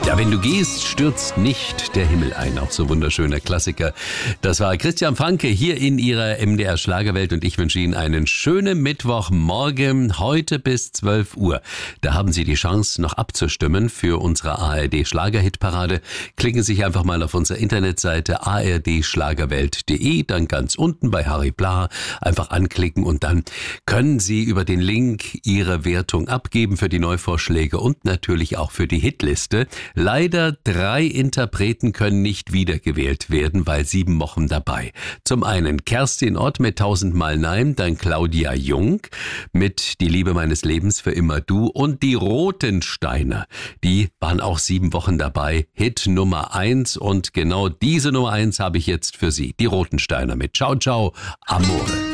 Ja, wenn du gehst, stürzt nicht der Himmel ein. Auch so wunderschöner Klassiker. Das war Christian Franke hier in ihrer MDR Schlagerwelt und ich wünsche Ihnen einen schönen Mittwochmorgen, heute bis 12 Uhr. Da haben Sie die Chance, noch abzustimmen für unsere ARD Schlagerhitparade. Klicken Sie sich einfach mal auf unsere Internetseite ardschlagerwelt.de, dann ganz unten bei Harry Bla einfach anklicken und dann können Sie über den Link Ihre Wertung abgeben für die Neuvorschläge und natürlich auch für die Hitliste. Leider 3 Interpreten können nicht wiedergewählt werden, weil 7 mochten dabei. Zum einen Kerstin Ott mit 1000-mal Nein, dann Claudia Jung mit Die Liebe meines Lebens für immer du und die Rotensteiner. Die waren auch 7 Wochen dabei. Hit Nummer 1 und genau diese Nummer 1 habe ich jetzt für Sie. Die Rotensteiner mit Ciao Ciao Amore.